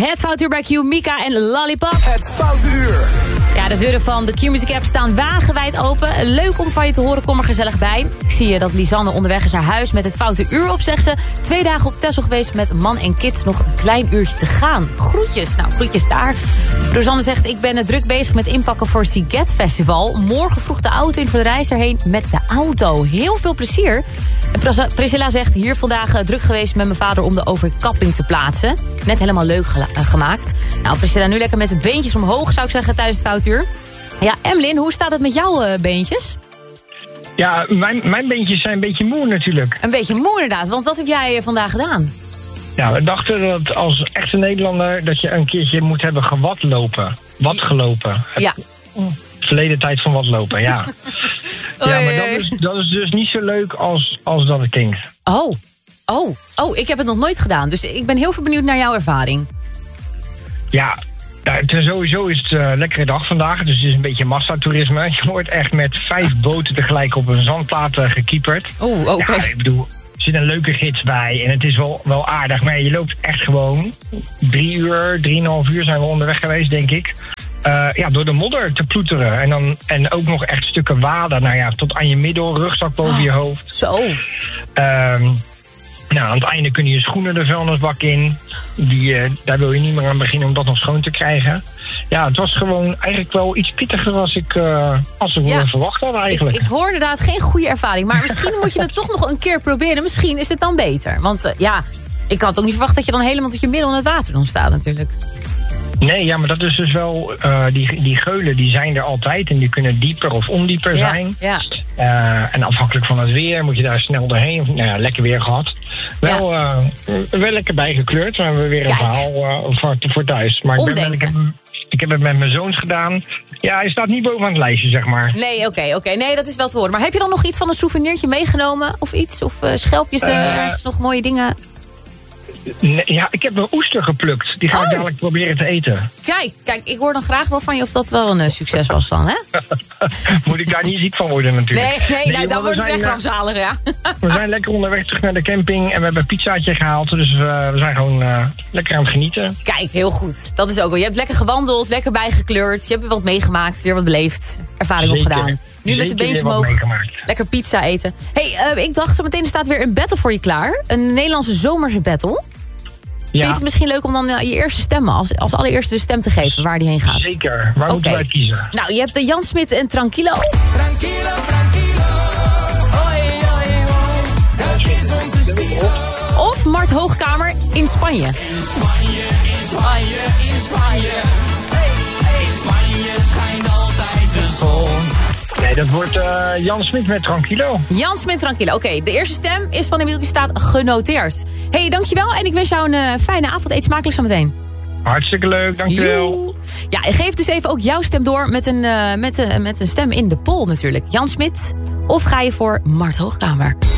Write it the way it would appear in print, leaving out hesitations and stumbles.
Het Foute Uur bij Q, Mika en Lollipop. Het Foute Uur. Ja, de deuren van de Q-Music app staan wagenwijd open. Leuk om van je te horen, kom er gezellig bij. Ik zie je dat Lisanne onderweg is naar huis met het Foute Uur op, zegt ze. 2 dagen op Texel geweest met man en kids, nog een klein uurtje te gaan. Groetjes, nou groetjes daar. Rosanne zegt, ik ben druk bezig met inpakken voor Siget Festival. Morgen vroeg de auto in voor de reis erheen met de auto. Heel veel plezier. En Priscilla zegt, hier vandaag druk geweest met mijn vader om de overkapping te plaatsen. Net helemaal leuk gemaakt. Nou, Priscilla, nu lekker met de beentjes omhoog, zou ik zeggen, tijdens het Foute Uur. Ja, Emlyn, hoe staat het met jouw beentjes? Ja, mijn beentjes zijn een beetje moe natuurlijk. Een beetje moe inderdaad, want wat heb jij vandaag gedaan? Ja, we dachten dat als echte Nederlander dat je een keertje moet hebben gewatlopen. Watgelopen. Ja. Verleden tijd van watlopen, ja. Ja, maar dat is dus niet zo leuk als dat het klinkt. Oh, ik heb het nog nooit gedaan, dus ik ben heel veel benieuwd naar jouw ervaring. Ja, sowieso is het een lekkere dag vandaag. Dus het is een beetje massatoerisme. Je wordt echt met 5 boten tegelijk op een zandplaat gekieperd. Oeh, oké. Ja, ik bedoel, er zit een leuke gids bij. En het is wel aardig. Maar je loopt echt gewoon 3 uur, 3,5 uur zijn we onderweg geweest, denk ik. Door de modder te ploeteren. En ook nog echt stukken waden. Nou ja, tot aan je middel, rugzak boven je hoofd. Zo. Aan het einde kunnen je schoenen de vuilnisbak in. Daar wil je niet meer aan beginnen om dat nog schoon te krijgen. Ja, het was gewoon eigenlijk wel iets pittiger als we verwacht hadden eigenlijk. Ik hoor inderdaad geen goede ervaring. Maar misschien moet je het toch nog een keer proberen. Misschien is het dan beter. Want ik had ook niet verwacht dat je dan helemaal tot je middel in het water dan staat natuurlijk. Nee, ja, maar dat is dus wel... die geulen die zijn er altijd en die kunnen dieper of ondieper zijn. Ja. En afhankelijk van het weer moet je daar snel doorheen. Nou ja, lekker weer gehad. Wel lekker bijgekleurd. Maar we hebben weer een verhaal voor thuis. Maar ik heb het met mijn zoons gedaan. Ja, hij staat niet bovenaan het lijstje, zeg maar. Nee, oké. Nee, dat is wel te horen. Maar heb je dan nog iets van een souvenirtje meegenomen? Of iets? Of schelpjes ergens nog mooie dingen? Nee, ja, ik heb een oester geplukt. Die ga ik dadelijk proberen te eten. Kijk, ik hoor dan graag wel van je of dat wel een succes was dan, hè? Moet ik daar niet ziek van worden natuurlijk. Nee, dan wordt het echt rampzalig, ja. We zijn lekker onderweg terug naar de camping en we hebben een pizzaatje gehaald. Dus we zijn gewoon lekker aan het genieten. Kijk, heel goed. Dat is ook wel. Je hebt lekker gewandeld, lekker bijgekleurd. Je hebt wat meegemaakt, weer wat beleefd. Ervaring opgedaan. Nu met de beentjes omhoog. Lekker pizza eten. Ik dacht, zo meteen staat weer een battle voor je klaar. Een Nederlandse zomerse battle. Vind je het misschien leuk om dan je eerste stem als allereerste de stem te geven waar die heen gaat? Zeker. Waar moeten wij kiezen? Nou, je hebt de Jan Smit en Tranquilo. Tranquilo. Oi, dat is onze stilo. Of Mart Hoogkamer in Spanje. In Spanje. In Spanje schijnt altijd de zon. Nee, dat wordt Jan Smit met Tranquilo. Jan Smit Tranquilo. Oké, de eerste stem is van Emiel, die staat genoteerd. Dankjewel en ik wens jou een fijne avond. Eet smakelijk zo meteen. Hartstikke leuk, dankjewel. Ja, geef dus even ook jouw stem door met een stem in de poll natuurlijk. Jan Smit of ga je voor Mart Hoogkamer?